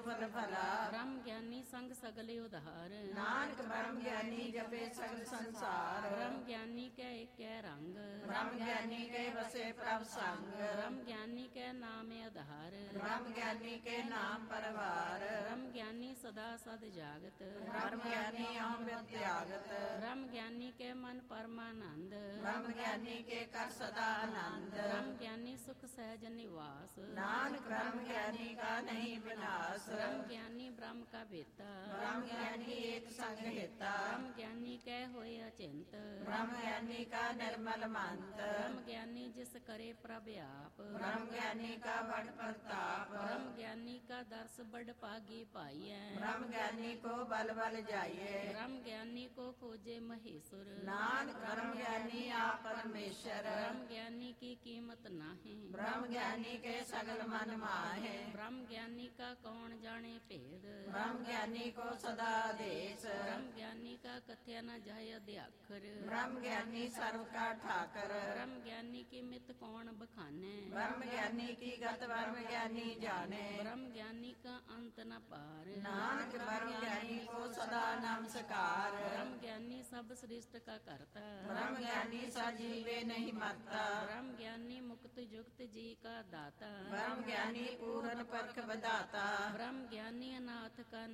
फल फला। ब्रह्म ज्ञानी संग सगले उधार, नानक ब्रह्म ज्ञानी जपे सगल संसार। ब्रह्म ज्ञानी कै एक रंग, ब्रह्म ज्ञानी के बसे प्रभ संग। ब्रह्म ज्ञानी कै नाम आधार, ब्रह्म ज्ञानी के नाम परवार। ब्रह्म ज्ञानी सदा सद जागत, ब्रह्म ज्ञानी अमृत त्यागत। ब्रह्म ज्ञानी के मन परमानंद, ब्रह्म ज्ञानी के कर सदा आनंद। ब्रह्म ज्ञानी सुख सहज निवास, नानक ब्रह्म ज्ञानी का नहीं विनाश। ब्रह्म ज्ञानी ब्रह्म का बेता, ब्रह्म ज्ञानी एक संग हेता। ब्रह्म ज्ञानी कै होय अचिंत, ब्रह्म ज्ञानी का निर्मल मंत। ब्रह्म ज्ञानी जिस करे प्रव्याप, ब्रह्म ज्ञानी का बड़ प्रताप। ब्रह्म ज्ञानी का दर्श बड़ पागी पाइयै, ब्रह्म ज्ञानी को बल बल जाइए। ब्रह्म ज्ञानी को खोजे महेश्वर, नानक ब्रह्म ज्ञानी आप परमेश्वर। ब्रह्म ज्ञानी की कीमत नाहीं, ब्रह्म ज्ञानी के सगल मन माहे। ब्रह्म ज्ञानी का कौन जाने भेद, ब्रह्म ज्ञानी को सदा देश। ब्रह्म ज्ञानी का कथ्य न जाय अध्याक्षर, ब्रह्म ज्ञानी सर्व का ठाकर। ब्रह्म ज्ञानी की मित कौन बखाने, ब्रह्म ज्ञानी की गत ब्रह्म ज्ञानी जाने। ब्रह्म ज्ञानी का अंत न पार, नानक ब्रह्म ज्ञानी को सदा नमस्कार। ब्रह्म ज्ञानी सब सृष्टि का करता, ब्रह्म ज्ञानी सजीवे नहीं मरता। ब्रह्म ज्ञानी मुक्त जुक्त जी का दाता, ब्रह्म ज्ञानी पूर्ण परख बदाता। ब्रह्म ज्ञानी अनाथ का